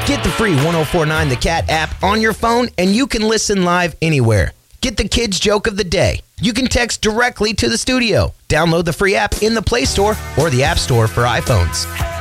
Get the free 1049 The Cat app on your phone and you can listen live anywhere. Get the kids' joke of the day. You can text directly to the studio. Download the free app in the Play Store or the App Store for iPhones.